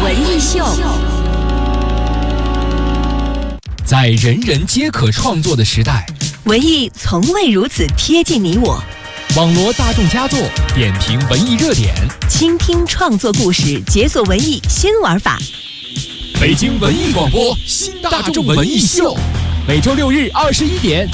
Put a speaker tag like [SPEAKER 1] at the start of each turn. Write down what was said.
[SPEAKER 1] 文艺秀。
[SPEAKER 2] 在人人皆可创作的时代，
[SPEAKER 3] 文艺从未如此贴近你我。
[SPEAKER 2] 网罗大众佳作，点评文艺热点，
[SPEAKER 3] 倾听创作故事，解锁文艺新玩法。
[SPEAKER 2] 北京文艺广播新大众文艺秀，每周6日21点